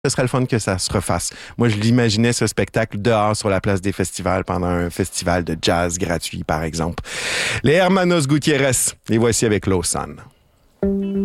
ce serait le fun que ça se refasse. Moi, je l'imaginais, ce spectacle, dehors sur la place des festivals pendant un festival de jazz gratuit, par exemple. Les Hermanos Gutiérrez, les voici avec Lawson.